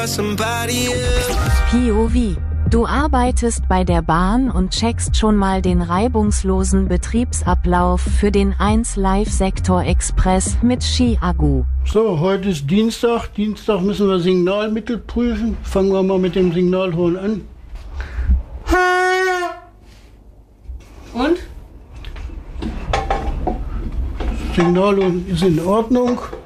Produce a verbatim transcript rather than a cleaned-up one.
P O V. Du arbeitest bei der Bahn und checkst schon mal den reibungslosen Betriebsablauf für den eins Live Sektor Express mit Ski-Agu. So, heute ist Dienstag. Dienstag müssen wir Signalmittel prüfen. Fangen wir mal mit dem Signalton an. Und? Signalton ist in Ordnung.